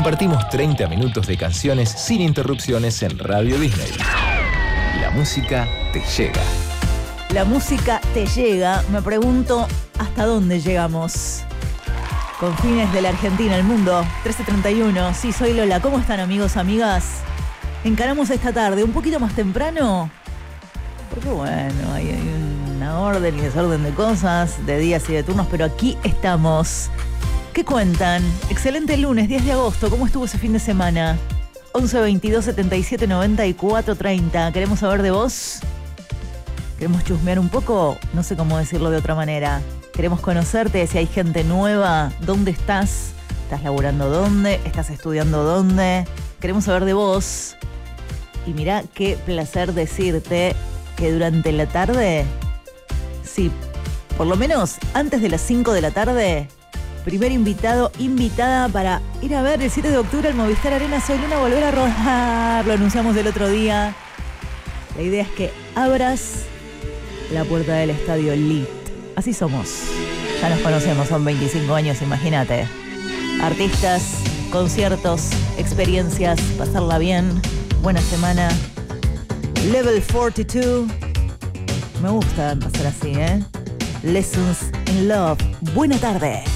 Compartimos 30 minutos de canciones sin interrupciones en Radio Disney. La música te llega. La música te llega. Me pregunto, ¿hasta dónde llegamos? Confines de la Argentina, el mundo. 13:31. Sí, soy Lola. ¿Cómo están, amigos, amigas? Encaramos esta tarde un poquito más temprano. Porque bueno, hay una orden y desorden de cosas, de días y de turnos, pero aquí estamos. ¿Qué cuentan? Excelente lunes, 10 de agosto. ¿Cómo estuvo ese fin de semana? 11 22 77 94 30. ¿Queremos saber de vos? ¿Queremos chusmear un poco? No sé cómo decirlo de otra manera. Queremos conocerte, si hay gente nueva. ¿Dónde estás? ¿Estás laburando dónde? ¿Estás estudiando dónde? Queremos saber de vos. Y mirá qué placer decirte que durante la tarde, sí, por lo menos antes de las 5 de la tarde, primer invitado, invitada para ir a ver el 7 de octubre al Movistar Arena Soy Luna, volver a rodar. Lo anunciamos el otro día. La idea es que abras la puerta del estadio Lit. Así somos. Ya nos conocemos, son 25 años, imagínate. Artistas, conciertos, experiencias, pasarla bien. Buena semana. Level 42. Me gusta empezar así, ¿eh? Lessons in Love. Buena tarde.